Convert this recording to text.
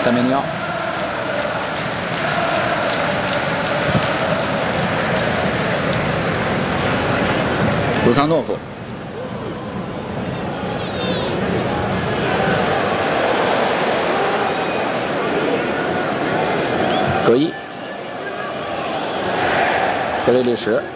塞梅尼奥。 卢桑诺夫，格伊，格雷利什，